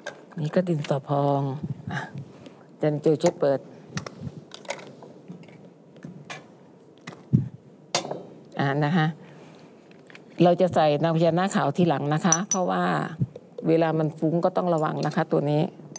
นี่ก็ดินสอพองจันจูช่วยเปิดนะคะเราจะใส่นางพญานาคขาวทีหลังนะคะเพราะว่าเวลามันฟุ้งก็ต้องระวังนะคะตัวนี้